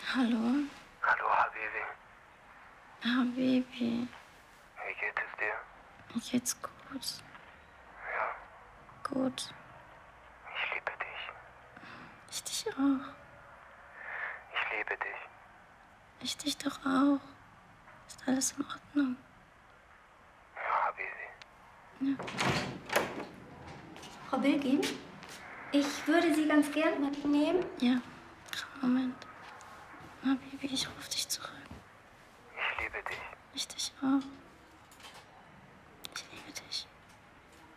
Hallo? Hallo, Habibi. Habibi. Wie geht es dir? Mir geht's gut. Ja, Gut. ich liebe dich. Ich dich auch. Ich liebe dich. Ich dich doch auch. Ist alles in Ordnung? Ja, Habibi. Ja. Frau Bilgin, ich würde Sie ganz gern mitnehmen. Ja. Moment. Habibi, ich rufe dich zurück. Ich liebe dich. Ich dich auch.